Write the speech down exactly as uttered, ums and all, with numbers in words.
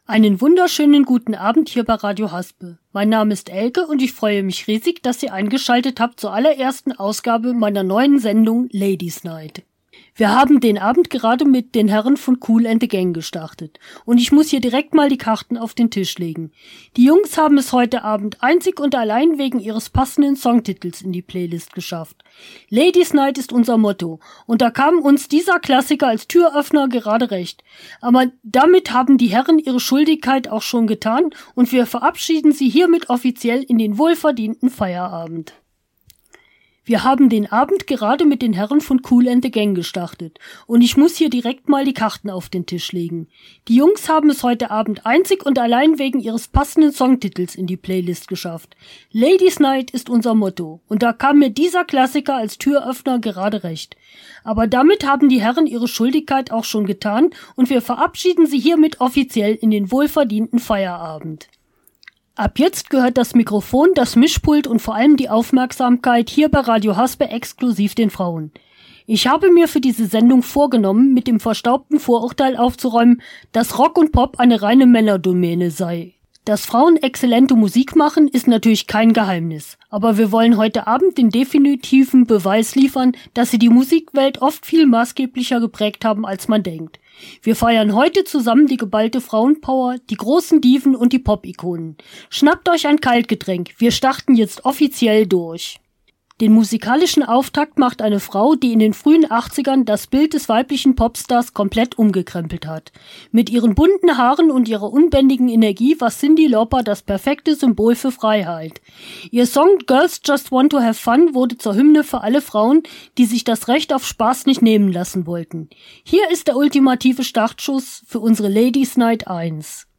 Einen wunderschönen guten Abend hier bei Radio Haspe. Mein Name ist Elke und ich freue mich riesig, dass ihr eingeschaltet habt zur allerersten Ausgabe meiner neuen Sendung Ladies Night. Wir haben den Abend gerade mit den Herren von Kool and the Gang gestartet und ich muss hier direkt mal die Karten auf den Tisch legen. Die Jungs haben es heute Abend einzig und allein wegen ihres passenden Songtitels in die Playlist geschafft. Ladies Night ist unser Motto und da kam uns dieser Klassiker als Türöffner gerade recht. Aber damit haben die Herren ihre Schuldigkeit auch schon getan und wir verabschieden sie hiermit offiziell in den wohlverdienten Feierabend. Wir haben den Abend gerade mit den Herren von Kool and the Gang gestartet und ich muss hier direkt mal die Karten auf den Tisch legen. Die Jungs haben es heute Abend einzig und allein wegen ihres passenden Songtitels in die Playlist geschafft. Ladies Night ist unser Motto und da kam mir dieser Klassiker als Türöffner gerade recht. Aber damit haben die Herren ihre Schuldigkeit auch schon getan und wir verabschieden sie hiermit offiziell in den wohlverdienten Feierabend. Ab jetzt gehört das Mikrofon, das Mischpult und vor allem die Aufmerksamkeit hier bei Radio Haspe exklusiv den Frauen. Ich habe mir für diese Sendung vorgenommen, mit dem verstaubten Vorurteil aufzuräumen, dass Rock und Pop eine reine Männerdomäne sei. Dass Frauen exzellente Musik machen, ist natürlich kein Geheimnis. Aber wir wollen heute Abend den definitiven Beweis liefern, dass sie die Musikwelt oft viel maßgeblicher geprägt haben, als man denkt. Wir feiern heute zusammen die geballte Frauenpower, die großen Diven und die Pop-Ikonen. Schnappt euch ein Kaltgetränk, wir starten jetzt offiziell durch. Den musikalischen Auftakt macht eine Frau, die in den frühen achtzigern das Bild des weiblichen Popstars komplett umgekrempelt hat. Mit ihren bunten Haaren und ihrer unbändigen Energie war Cyndi Lauper das perfekte Symbol für Freiheit. Ihr Song Girls Just Want to Have Fun wurde zur Hymne für alle Frauen, die sich das Recht auf Spaß nicht nehmen lassen wollten. Hier ist der ultimative Startschuss für unsere Ladies Night eins.